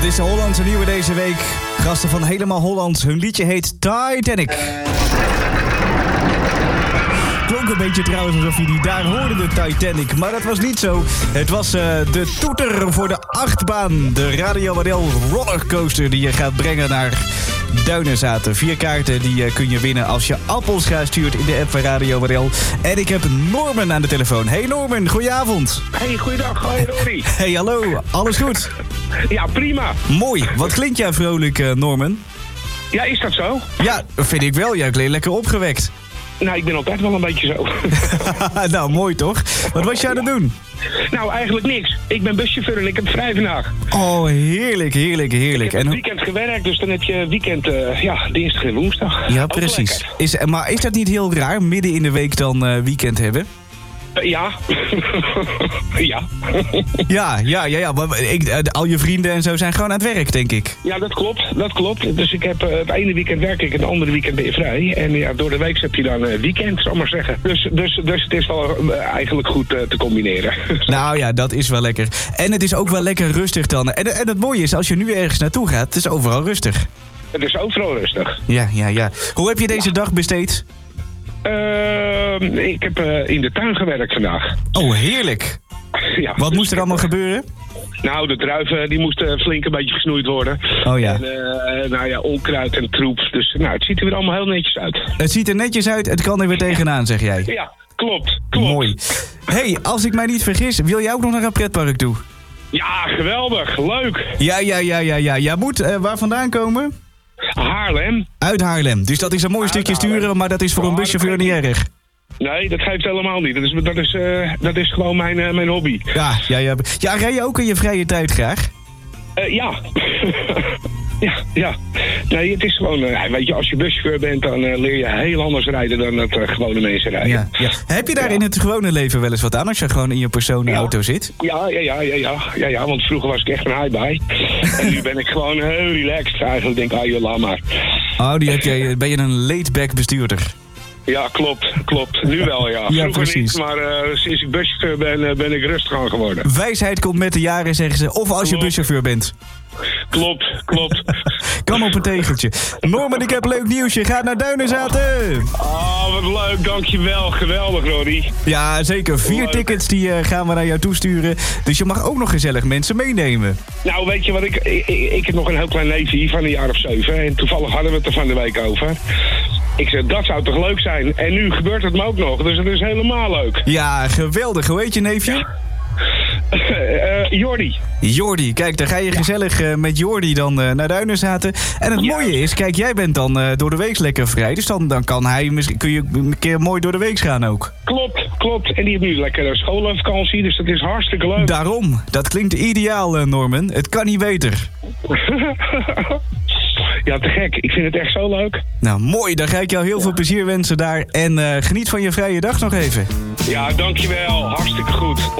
is de Hollandse nieuwe deze week. Gasten van Helemaal Holland. Hun liedje heet Titanic. Klonk een beetje trouwens alsof je die daar hoorde, de Titanic. Maar dat was niet zo. Het was de toeter voor de achtbaan. De Radio Waddel rollercoaster die je gaat brengen naar Duinenzaten. 4 kaarten die kun je winnen als je Appelscha stuurt in de app van Radio Waddel. En ik heb Norman aan de telefoon. Hey Norman, goedenavond. Hey, goeiedag. Hoi Rory. Hey, hallo. Alles goed? Ja, prima. Mooi. Wat klinkt jij vrolijk, Norman? Ja, is dat zo? Ja, vind ik wel. Jij klinkt lekker opgewekt. Nou, ik ben altijd wel een beetje zo. Nou, mooi toch? Wat was jij aan het doen? Nou, eigenlijk niks. Ik ben buschauffeur en ik heb vrij vandaag. Oh, heerlijk, heerlijk, heerlijk. Ik heb het weekend gewerkt, dus dan heb je weekend, dinsdag en woensdag. Ja, Ook precies. Maar is dat niet heel raar, midden in de week dan weekend hebben? Ja. Ja. Ja. Maar al je vrienden en zo zijn gewoon aan het werk, denk ik. Ja, dat klopt. Dus ik heb het ene weekend werk ik en het andere weekend ben je vrij. En ja, door de week heb je dan weekend, zal ik maar zeggen. Dus het is wel eigenlijk goed te combineren. Nou ja, dat is wel lekker. En het is ook wel lekker rustig dan. En het mooie is, als je nu ergens naartoe gaat, het is overal rustig. Het is overal rustig. Ja. Hoe heb je deze dag besteed? Ik heb in de tuin gewerkt vandaag. Oh, heerlijk. Ja, wat moest er allemaal gebeuren? Nou, de druiven die moesten flink een beetje gesnoeid worden. Oh ja. En onkruid en troep. Dus het ziet er weer allemaal heel netjes uit. Het ziet er netjes uit, het kan er weer tegenaan, zeg jij. Ja, klopt. Mooi. Hey, als ik mij niet vergis, wil jij ook nog naar een pretpark toe? Ja, geweldig. Leuk. Ja. Jij moet waar vandaan komen? Haarlem. Uit Haarlem. Dus dat is een mooi stukje sturen, maar dat is voor een buschauffeur niet erg. Nee, dat geeft helemaal niet. Dat is gewoon mijn hobby. Ja. Ja, rij je ook in je vrije tijd graag? Ja. Ja. Nee, het is gewoon... weet je, als je buschauffeur bent, dan leer je heel anders rijden dan dat gewone mensen rijden. Ja. Heb je daar in het gewone leven wel eens wat aan als je gewoon in je personenauto zit? Ja, want vroeger was ik echt een high-bye. En nu ben ik gewoon heel relaxed eigenlijk. Denk, joh, laat maar. Oh, ben je een laid-back bestuurder? Ja, klopt. Nu wel, ja. Vroeger precies. niet, maar sinds ik buschauffeur ben ik rustig aan geworden. Wijsheid komt met de jaren, zeggen ze. Of als je buschauffeur bent. Klopt. Kan op een tegeltje. Norman, ik heb leuk nieuws. Je gaat naar Duinenzaten. Oh, wat leuk. Dankjewel. Geweldig, Roddy. Ja, zeker. 4 tickets die gaan we naar jou toesturen. Dus je mag ook nog gezellig mensen meenemen. Nou, weet je wat? Ik heb nog een heel klein neefje van een jaar of 7. En toevallig hadden we het er van de week over. Ik zei, dat zou toch leuk zijn? En nu gebeurt het me ook nog. Dus het is helemaal leuk. Ja, geweldig. Hoe heet je neefje? Ja. Jordi, kijk, dan ga je gezellig met Jordi dan naar Duinenzaten. En het mooie is, kijk, jij bent dan door de week lekker vrij. Dus dan kun je een keer mooi door de week gaan ook. Klopt. En die heeft nu lekker schoolvakantie, dus dat is hartstikke leuk. Daarom, dat klinkt ideaal, Norman. Het kan niet beter. Ja, te gek. Ik vind het echt zo leuk. Nou, mooi. Dan ga ik jou heel veel plezier wensen daar. En geniet van je vrije dag nog even. Ja, dankjewel. Hartstikke goed.